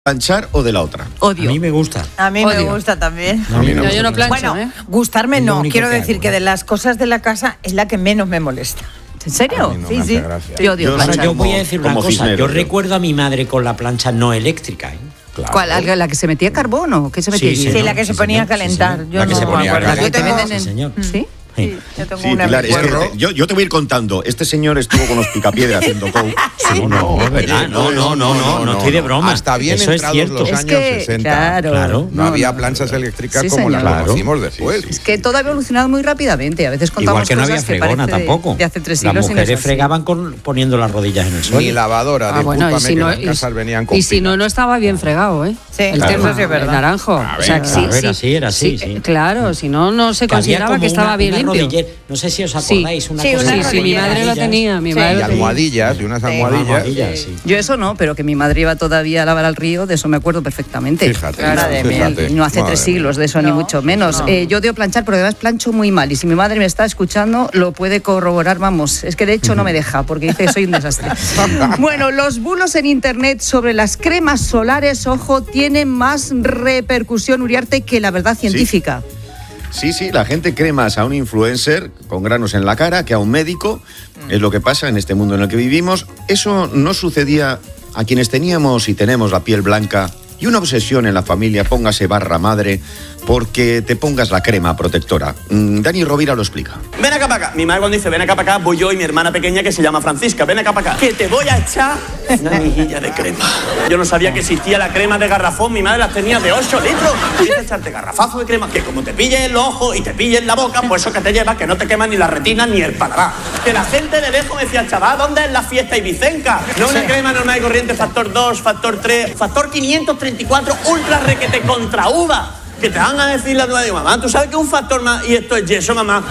planchar o de la otra? Odio. A mí me gusta. A mí me gusta también. No, a mí no. Yo no plancho, Bueno, gustarme no. Quiero decir hago, que de las cosas de la casa es la que menos me molesta. ¿En serio? No Sí, me sí. hace gracia. Yo odio Yo planchar. soy Yo voy a decir una como cosa. Cisneros, Yo yo. recuerdo a mi madre con la plancha no eléctrica. Claro. ¿Cuál? ¿La que se metía carbón o qué se metía? Sí, allí? señor. Sí, la que se Sí, ponía a señor. calentar. Sí, señor. Yo La que no se me ponía a acuerdo. calentar. Yo tengo- Te venden Sí, señor. ¿Sí? Sí, yo tengo Sí, una Pilar, es recuerdo. que yo te voy a ir contando. Este señor estuvo con los picapiedra haciendo coach. No, ¿verdad? No estoy de broma. Hasta bien Eso es entrados cierto. los Es años que, 60. claro. No había planchas eléctricas Sí, como las señor. conocimos después. Es que todo ha evolucionado muy rápidamente. A veces contamos Igual que no había cosas que fregona parece tampoco. de hace 3 Las siglos y no es mujeres así. fregaban poniendo las rodillas en el suelo. Ni lavadora, discúlpame, y si que no, las casas venían con y si no estaba bien fregado, ¿eh? Sí, el claro. tema, Eso sí es verdad. el naranjo. A O sea, ver, sí, claro, era así, sí. Claro, si no, no se Que había consideraba como que estaba bien una limpio. rodillera. No sé si os Sí. acordáis. Una Sí, cosa una Sí, así, sí, mi rodillera. madre lo tenía. Mi madre Y lo tenía. almohadillas, y unas almohadillas. almohadillas, sí. Yo eso no, pero que mi madre iba todavía a lavar al río, de eso me acuerdo perfectamente. Fíjate, Madre mía. fíjate. Y no hace Madre 3 siglos de eso, ni No, mucho menos. no. Yo odio planchar, pero además plancho muy mal. Y si mi madre me está escuchando, lo puede corroborar, vamos. Es que de hecho no me deja, porque dice que soy un desastre. Bueno, los bulos en internet sobre las cremas solares, ojo, tienen más repercusión, Uriarte, que la verdad científica. Sí, la gente cree más a un influencer con granos en la cara que a un médico. Es lo que pasa en este mundo en el que vivimos. Eso no sucedía a quienes teníamos y tenemos la piel blanca y una obsesión en la familia, póngase barra madre, porque te pongas la crema protectora. Dani Rovira lo explica. Ven acá para acá. Mi madre cuando dice ven acá para acá, voy yo y mi hermana pequeña que se llama Francisca. Ven acá para acá. Que te voy a echar una mejilla de crema. Yo no sabía que existía la crema de garrafón. Mi madre las tenía de 8 litros. Quieres echarte garrafazo de crema que como te pille en los ojos y te pille en la boca, pues eso que te lleva, que no te quema ni la retina ni el paladar. Que la gente de lejos me decía, chaval, ¿dónde es la fiesta ibicenca? No una crema normal y corriente, factor 2, factor 3, factor 534, ultra requete contra uva. Que te van a decir la nueva, digo, mamá, ¿tú sabes que es un factor más? Y esto es yeso, mamá.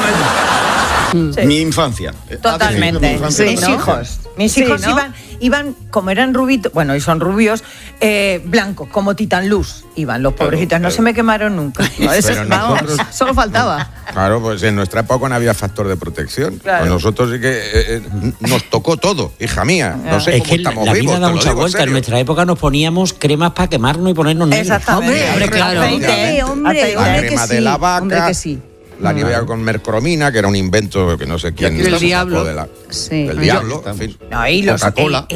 Mi infancia. Totalmente. Mi infancia, Mis ¿no? hijos. Mis Sí, hijos ¿no? iban, como eran rubitos, bueno, y son rubios, blancos, como Titan Luz. Iban los pobrecitos, no se me quemaron nunca. No, eso Pero vamos, nosotros- solo faltaba. Claro, pues en nuestra época no había factor de protección. Claro. Pues nosotros sí que nos tocó todo, hija mía. No sé Es cómo que estamos la vida vivos, da te lo mucha digo en vuelta. En serio. nuestra época nos poníamos cremas para quemarnos y ponernos negros. Exactamente. Hombre, claro. Aceite, Hombre, La hombre crema que de sí, la vaca, hombre que sí. la Nivea con mercromina, que era un invento que no sé quién Del sacó diablo. Sí. del Yo- diablo, en fin. No, y los Coca-Cola.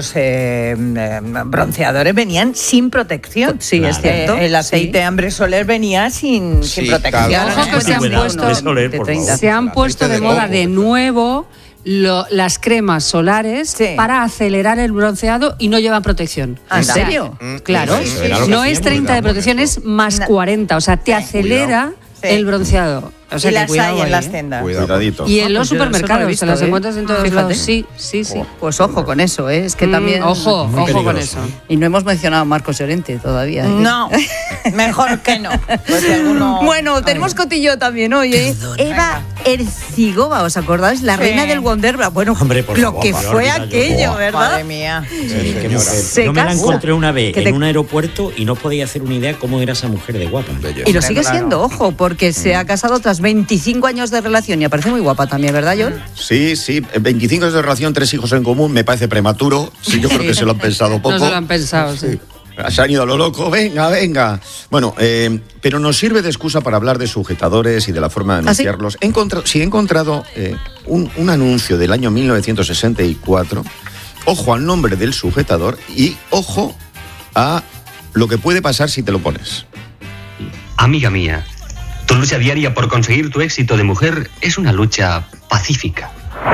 bronceadores venían sin protección. Sí, es cierto. El aceite Sí. Ambre Soler venía sin Sí, protección. claro. Ojo que se han Cuidado, puesto- Ambre Soler, por de 30. favor. Se han El puesto aceite de de moda coco. de nuevo las cremas solares Sí. para acelerar el bronceado y no llevan protección. ¿En O sea, serio? Claro. Sí, era lo que No es hacíamos, 30 de cuidado protección, con es más 40. O sea, te acelera Sí. el bronceado. O sea, y que las cuidado hay en ahí, las ¿eh? tiendas. Cuidado. Cuidadito. Y en los Pues yo eso no lo he supermercados, visto, te las ¿eh? encuentras en todos Fíjate. lados. Sí. Pues ojo con eso, ¿eh? Es que también... Ojo con peligroso. eso. Y no hemos mencionado a Marcos Llorente todavía. ¿eh? No, mejor que no. Pues si alguno- Bueno, tenemos Ay. cotillo también hoy, ¿eh? Eva Ercigova, ¿os acordáis? La Sí. reina del Wonderla. Bueno, Hombre, por lo favor, que me fue olvidaba yo. aquello, Buah. ¿verdad? Madre mía. Qué señora. mujer. Se Yo me la casa. encontré una vez Que en te- un aeropuerto y no podía hacer una idea cómo era esa mujer de guapa. Belleza. Y lo sigue Claro. siendo, ojo, porque se ha casado tras 25 años de relación y aparece muy guapa también, ¿verdad, John? Sí, 25 años de relación, 3 hijos en común, me parece prematuro. Sí, yo creo que se lo han pensado poco. No se lo han pensado, sí. Se han ido a lo loco, venga. Bueno, pero nos sirve de excusa para hablar de sujetadores y de la forma de ¿Ah, sí? anunciarlos. He encontrado un anuncio del año 1964. Ojo al nombre del sujetador y ojo a lo que puede pasar si te lo pones. Amiga mía, tu lucha diaria por conseguir tu éxito de mujer es una lucha pacífica.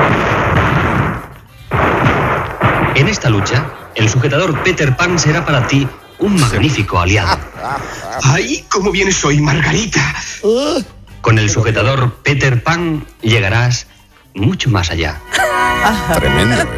En esta lucha, el sujetador Peter Pan será para ti un magnífico aliado. ¡Ay, cómo vienes hoy, Margarita! Con el sujetador Peter Pan llegarás mucho más allá. Tremendo, ¿eh?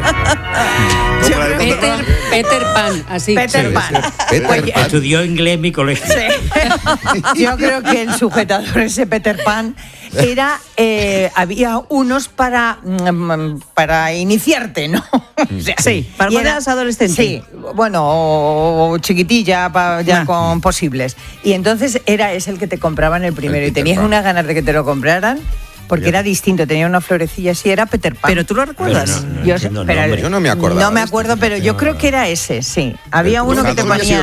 Peter Pan, así. Peter Sí, Pan. sí. Peter Oye, Pan. Estudió inglés en mi colegio. Yo creo que el sujetador ese Peter Pan era había unos para iniciarte, ¿no? O sea, Sí, para y cuando era- eras adolescente. Sí, bueno, o chiquitilla ya con posibles. Y entonces es el que te compraban el primero El y Peter tenías Pan. unas ganas de que te lo compraran. porque era distinto, tenía una florecilla así, era Peter Pan. ¿Pero tú lo recuerdas? No entiendo el nombre. Yo no me acordaba No me de acuerdo, pero yo creo que era ese, sí. Había uno que te Luchador, ponía...